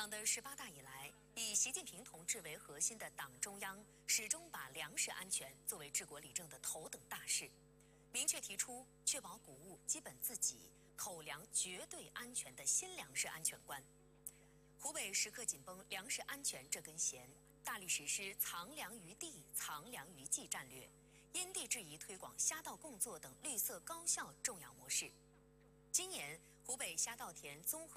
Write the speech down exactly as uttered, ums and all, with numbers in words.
党的十八大以来，以习近平同志为核心的党中央始终把粮食安全作为治国理政的头等大事，明确提出确保谷物基本自给、口粮绝对安全的新粮食安全观。湖北时刻紧绷粮食安全这根弦，大力实施藏粮于地、藏粮于技战略，因地制宜推广虾稻共作等绿色高效种养模式。今年，湖北虾稻田综合